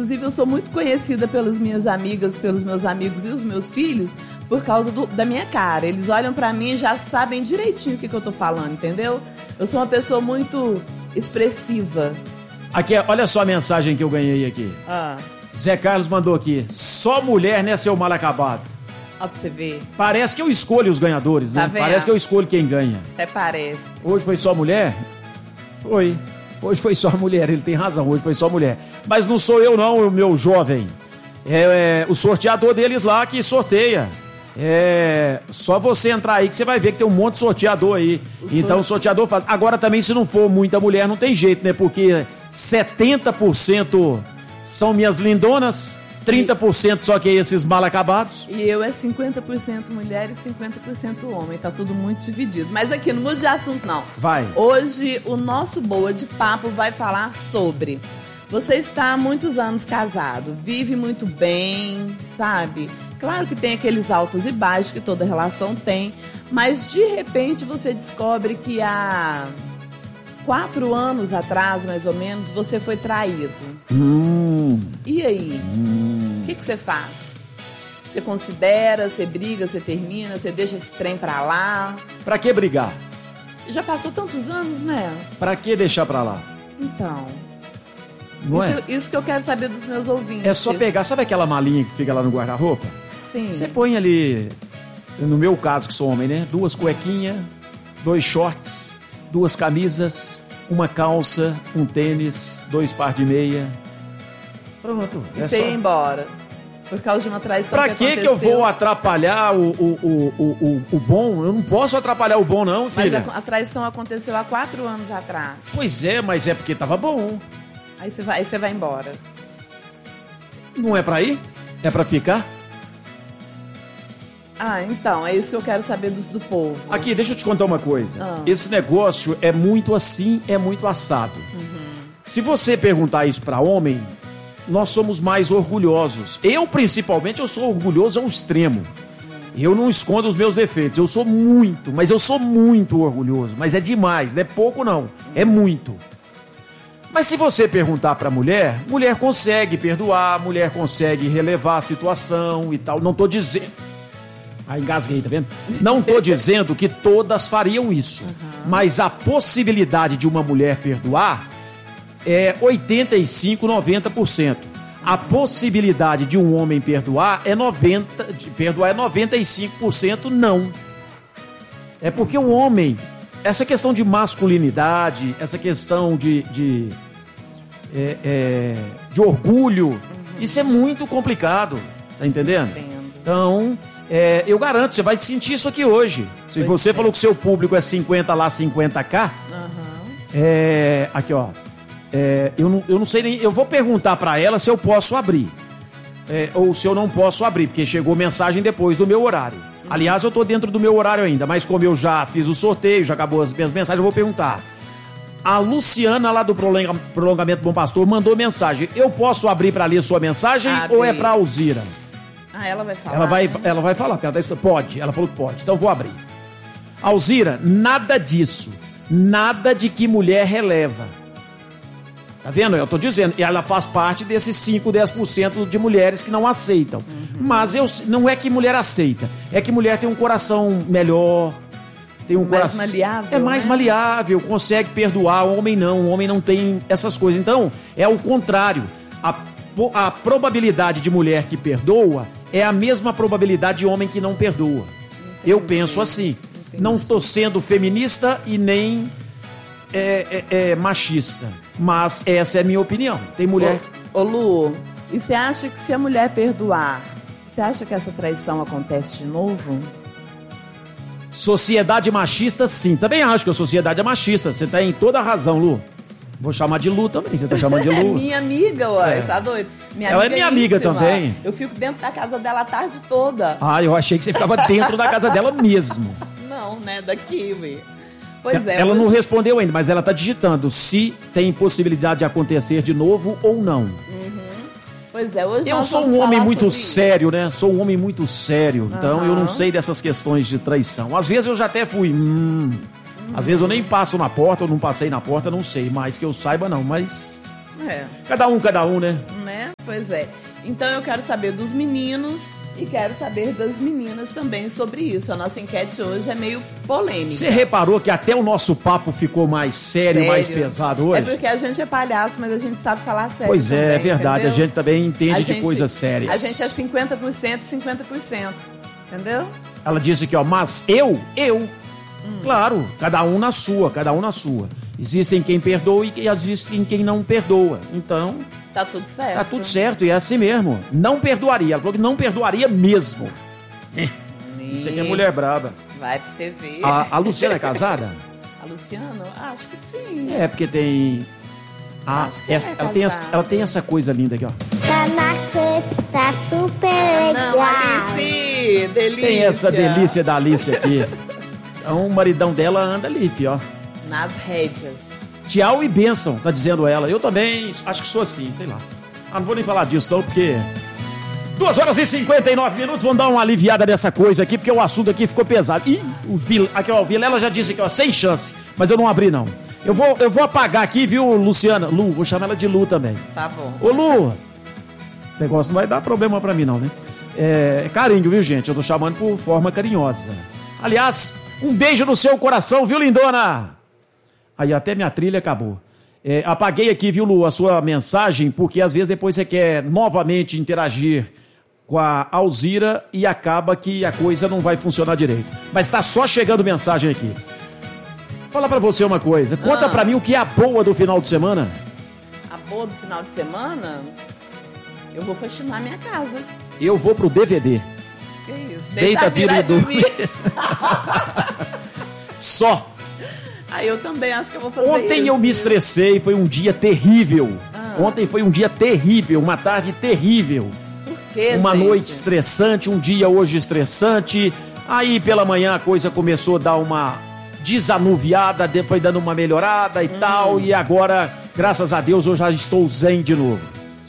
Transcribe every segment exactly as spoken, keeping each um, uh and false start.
Inclusive, eu sou muito conhecida pelas minhas amigas, pelos meus amigos e os meus filhos, por causa do, da minha cara. Eles olham pra mim e já sabem direitinho o que, que eu tô falando, entendeu? Eu sou uma pessoa muito expressiva. Aqui, olha só a mensagem que eu ganhei aqui. Ah. Zé Carlos mandou aqui. Só mulher, né, seu mal acabado? Ó pra você ver. Parece que eu escolho os ganhadores, né? Tá vendo? Parece que eu escolho quem ganha. Até parece. Hoje foi só mulher? Foi. Hoje foi só mulher, ele tem razão, hoje foi só mulher. Mas não sou eu não, o meu jovem. É, é o sorteador deles lá que sorteia. É só você entrar aí que você vai ver que tem um monte de sorteador aí. O então o sorteador faz. Agora também, se não for muita mulher, não tem jeito, né? Porque setenta por cento são minhas lindonas, trinta por cento só que é esses mal acabados. E eu é cinquenta por cento mulher e cinquenta por cento homem. Tá tudo muito dividido. Mas aqui, não muda de assunto, não. Vai. Hoje, o nosso Boa de Papo vai falar sobre... Você está há muitos anos casado, vive muito bem, sabe? Claro que tem aqueles altos e baixos que toda relação tem, mas de repente você descobre que há quatro anos atrás, mais ou menos, você foi traído. Hum. E aí? O Hum. que, que você faz? Você considera, você briga, você termina, você deixa esse trem pra lá? Pra que brigar? Já passou tantos anos, né? Pra que deixar pra lá? Então... Não isso, é? isso que eu quero saber dos meus ouvintes. É só pegar, sabe aquela malinha que fica lá no guarda-roupa? Sim. Você põe ali, no meu caso que sou homem, né? Duas cuequinhas, dois shorts, duas camisas, uma calça, um tênis, dois par de meia. Pronto. E é você só... ir embora. Por causa de uma traição pra que que aconteceu. que eu vou atrapalhar o, o, o, o, o, o bom? Eu não posso atrapalhar o bom não, filha. Mas a, a traição aconteceu há quatro anos atrás. Pois é, mas é porque tava bom. Aí você vai, aí você vai embora. Não é pra ir? É pra ficar? Ah, então, é isso que eu quero saber do, do povo. Aqui, deixa eu te contar uma coisa. Ah. Esse negócio é muito assim, é muito assado. Uhum. Se você perguntar isso pra homem, nós somos mais orgulhosos. Eu, principalmente, eu sou orgulhoso ao extremo. Eu não escondo os meus defeitos. Eu sou muito, mas eu sou muito orgulhoso. Mas é demais, não é pouco não. É muito. Mas se você perguntar pra mulher, mulher consegue perdoar, mulher consegue relevar a situação e tal. Não tô dizendo... Ah, engasguei, tá vendo? Não tô dizendo que todas fariam isso. Uhum. Mas a possibilidade de uma mulher perdoar é oitenta e cinco, noventa por cento. A possibilidade de um homem perdoar é noventa por cento, de perdoar é noventa e cinco por cento não. É porque o homem, essa questão de masculinidade, essa questão de... de É, é, de orgulho, uhum. Isso é muito complicado, tá entendendo? Entendo. Então, é, eu garanto, você vai sentir isso aqui hoje. Se pois você é. falou que seu público é cinquenta lá, cinquenta cá, uhum. é, aqui ó, é, eu, não, eu não sei nem, eu vou perguntar pra ela se eu posso abrir, é, ou se eu não posso abrir, porque chegou mensagem depois do meu horário. Uhum. Aliás, eu tô dentro do meu horário ainda, mas como eu já fiz o sorteio, já acabou as minhas mensagens, eu vou perguntar. A Luciana, lá do Prolongamento Bom Pastor, mandou mensagem. Eu posso abrir para ler sua mensagem Abre. ou é para Alzira? Ah, ela vai falar. Ela vai, né? ela vai falar, porque ela tá... Pode, ela falou que pode. Então vou abrir. Alzira, nada disso. Nada de que mulher releva. Tá vendo? Eu tô dizendo. E ela faz parte desses cinco, dez por cento de mulheres que não aceitam. Uhum. Mas eu, não é que mulher aceita. É que mulher tem um coração melhor... Tem um mais coração... maleável, É mais né? maleável, consegue perdoar. O homem não, o homem não tem essas coisas. Então, é o contrário. A, a probabilidade de mulher que perdoa é a mesma probabilidade de homem que não perdoa. Entendi. Eu penso assim. Entendi. Não estou sendo feminista e nem é, é, é, machista. Mas essa é a minha opinião. Tem mulher... Ô, ô Lu, e você acha que se a mulher perdoar, você acha que essa traição acontece de novo? Sociedade machista, sim. Também acho que a sociedade é machista. Você tem toda a razão, Lu. Vou chamar de Lu também. Você tá chamando de Lu. É minha amiga, ué. É. Tá doido? Minha Ela amiga é minha amiga íntima. também. Eu fico dentro da casa dela a tarde toda. Ah, eu achei que você ficava dentro da casa dela mesmo. Não, né? Daqui, ué. Pois é. Ela hoje... não respondeu ainda, mas ela tá digitando se tem possibilidade de acontecer de novo ou não. Uhum. Pois é, hoje Eu nós sou vamos um homem falar muito sobre sério, isso. né? Sou um homem muito sério. Então Uhum. eu não sei dessas questões de traição. Às vezes eu já até fui. Hum, uhum. Às vezes eu nem passo na porta, ou não passei na porta, não sei. Mas que eu saiba, não. Mas. É. Cada um, cada um, né? Né? Pois é. Então eu quero saber dos meninos e quero saber das meninas também sobre isso. A nossa enquete hoje é meio polêmica. Você reparou que até o nosso papo ficou mais sério, sério? mais pesado hoje? É porque a gente é palhaço, mas a gente sabe falar sério. Pois também, é, é verdade. Entendeu? A gente também entende a de gente, coisas sérias. A gente é cinquenta por cento, cinquenta por cento. Entendeu? Ela disse aqui, ó, mas eu, eu, hum. claro, cada um na sua, cada um na sua. Existem quem perdoa e existem quem não perdoa. Então... Tá tudo certo. Tá tudo certo, e é assim mesmo. Não perdoaria. Ela falou que não perdoaria mesmo. Isso aqui é mulher braba. Vai pra você ver. A, a Luciana é casada? A Luciana? Acho que sim. É, porque tem... A, essa, é ela, tem essa, ela tem essa coisa linda aqui, ó. Tá na tá super ah, legal. Não, Alice, delícia. Tem essa delícia da Alice aqui. Então o maridão dela anda ali, filho, ó. Nas rédeas. Tchau e bênção, tá dizendo ela. Eu também acho que sou assim, sei lá. Ah, não vou nem falar disso não, porque... duas horas e cinquenta e nove minutos, vamos dar uma aliviada nessa coisa aqui, porque o assunto aqui ficou pesado. Ih, o Vila, aqui ó, o Vilela já disse aqui, ó, sem chance. Mas eu não abri não. Eu vou, eu vou apagar aqui, viu, Luciana? Lu, vou chamar ela de Lu também. Tá bom. Ô Lu, esse negócio não vai dar problema pra mim não, né? É, é carinho, viu, gente? Eu tô chamando por forma carinhosa. Aliás, um beijo no seu coração, viu, lindona? Aí até minha trilha acabou. É, apaguei aqui, viu, Lu, a sua mensagem, porque às vezes depois você quer novamente interagir com a Alzira e acaba que a coisa não vai funcionar direito. Mas tá só chegando mensagem aqui. Vou falar pra você uma coisa. Conta ah. pra mim o que é a boa do final de semana. A boa do final de semana? Eu vou faxinar minha casa. Eu vou pro D V D. Que isso? Deita, vira e dorme. Só. Aí eu também acho que eu vou fazer Ontem isso. eu me estressei, foi um dia terrível. Ah. Ontem foi um dia terrível, uma tarde terrível. Por quê, Uma gente? noite estressante, um dia hoje estressante. Aí pela manhã a coisa começou a dar uma desanuviada, depois dando uma melhorada e hum. tal. E agora, graças a Deus, eu já estou zen de novo.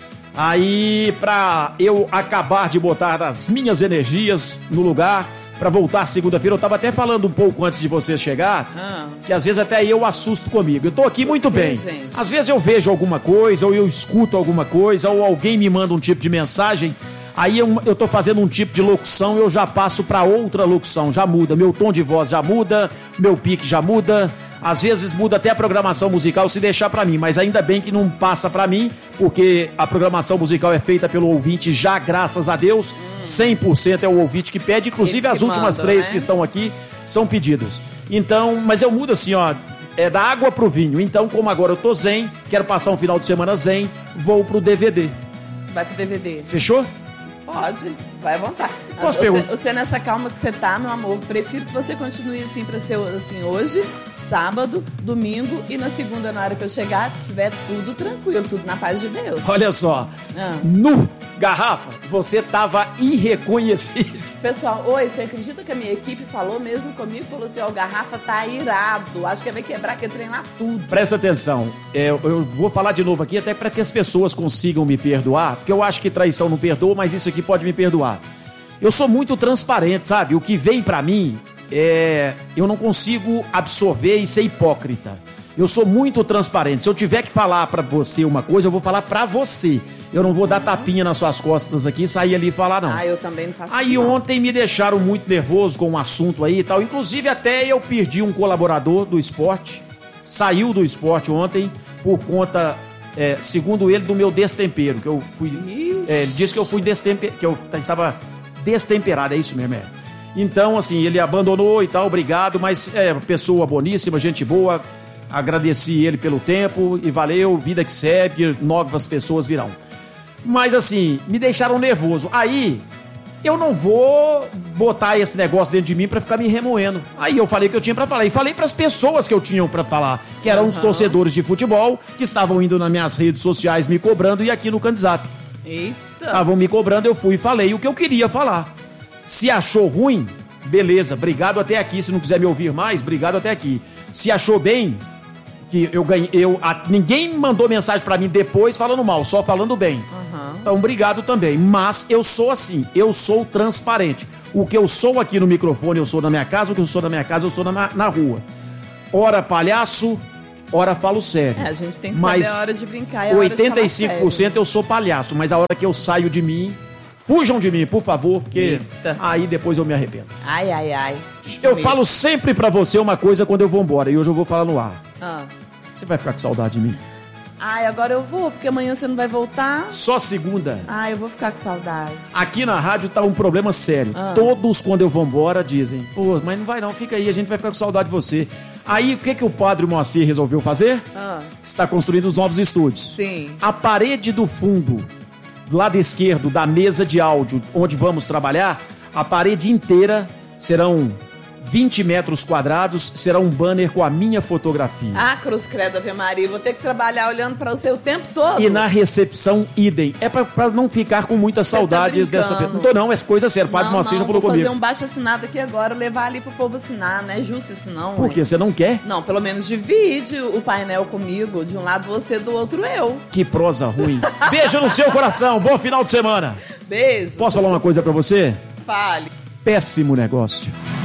Aí, pra eu acabar de botar as minhas energias no lugar... Pra voltar segunda-feira, eu tava até falando um pouco antes de você chegar, ah. que às vezes até eu assusto comigo. Eu tô aqui muito bem. Gente? Às vezes eu vejo alguma coisa, ou eu escuto alguma coisa, ou alguém me manda um tipo de mensagem, aí eu, eu tô fazendo um tipo de locução, eu já passo pra outra locução, já muda. Meu tom de voz já muda, meu pique já muda. Às vezes muda até a programação musical se deixar pra mim, mas ainda bem que não passa pra mim, porque a programação musical é feita pelo ouvinte já, graças a Deus. cem por cento é o ouvinte que pede, inclusive as últimas três né? que estão aqui são pedidos. Então, mas eu mudo assim, ó, é da água pro vinho. Então, como agora eu tô zen, quero passar um final de semana zen, vou pro D V D. Vai pro D V D. Fechou? Pode, vai à vontade. Posso você, perguntar? Você nessa calma que você tá, meu amor, prefiro que você continue assim pra ser assim hoje, sábado, domingo e na segunda, na hora que eu chegar, tiver tudo tranquilo, tudo na paz de Deus. Olha só, ah. no Garrafa, você tava irreconhecível. Pessoal, oi, você acredita que a minha equipe falou mesmo comigo? Falou assim, ó, o Garrafa tá irado, acho que vai quebrar, quer treinar tudo. Presta atenção, é, eu vou falar de novo aqui até para que as pessoas consigam me perdoar, porque eu acho que traição não perdoa, mas isso aqui pode me perdoar. Eu sou muito transparente, sabe? O que vem pra mim, é, eu não consigo absorver e ser hipócrita. Eu sou muito transparente. Se eu tiver que falar pra você uma coisa, eu vou falar pra você. Eu não vou dar tapinha nas suas costas aqui e sair ali e falar, não. Ah, eu também não faço Aí não. Ontem me deixaram muito nervoso com um assunto aí e tal. Inclusive até eu perdi um colaborador do esporte. Saiu do esporte ontem por conta, é, segundo ele, do meu destempero. Que eu fui. É, ele disse que eu fui destemper, que eu estava destemperado, é isso mesmo, é. Então, assim, ele abandonou e tal, obrigado, mas é pessoa boníssima, gente boa. Agradeci ele pelo tempo e valeu, vida que segue, novas pessoas virão. Mas assim, me deixaram nervoso. Aí, eu não vou botar esse negócio dentro de mim pra ficar me remoendo. Aí eu falei o que eu tinha pra falar. E falei pras pessoas que eu tinha pra falar, que eram uhum. os torcedores de futebol, que estavam indo nas minhas redes sociais me cobrando e aqui no Candzap. Eita! Estavam me cobrando, eu fui e falei o que eu queria falar. Se achou ruim, beleza, obrigado até aqui. Se não quiser me ouvir mais, obrigado até aqui. Se achou bem... que eu ganhei, eu, a, ninguém mandou mensagem pra mim depois falando mal, só falando bem. Uhum. Então, obrigado também. Mas eu sou assim, eu sou transparente. O que eu sou aqui no microfone, eu sou na minha casa. O que eu sou na minha casa, eu sou na, na rua. Ora palhaço, hora falo sério. É, a gente tem que mas saber a hora de brincar e a hora de falar oitenta e cinco por cento sério. eu sou palhaço, mas a hora que eu saio de mim, fujam de mim, por favor, porque Eita. aí depois eu me arrependo. Ai, ai, ai. Eu Comigo. falo sempre pra você uma coisa quando eu vou embora, e hoje eu vou falar no ar. Ah. Você vai ficar com saudade de mim? Ai, agora eu vou, porque amanhã você não vai voltar. Só segunda. Ai, eu vou ficar com saudade. Aqui na rádio tá um problema sério. Ah. Todos, quando eu vou embora, dizem: pô, mas não vai não, fica aí, a gente vai ficar com saudade de você. Aí, o que que o padre Moacir resolveu fazer? Ah. Está construindo os novos estúdios. Sim. A parede do fundo, do lado esquerdo da mesa de áudio, onde vamos trabalhar, a parede inteira serão vinte metros quadrados, será um banner com a minha fotografia. Ah, cruz credo, Ave Maria, vou ter que trabalhar olhando pra você o tempo todo. E na recepção, idem. É pra, pra não ficar com muitas saudades tá dessa... brincando. Não tô não, é coisa séria. O padre Não, Moacir já não, falou vou comigo. fazer um baixo assinado aqui agora, levar ali pro povo assinar, não é justo isso não. Por ué. quê? Você não quer? Não, pelo menos divide o painel comigo, de um lado você, do outro eu. Que prosa ruim. Beijo no seu coração, bom final de semana. Beijo. Posso falar uma coisa pra você? Fale. Péssimo negócio.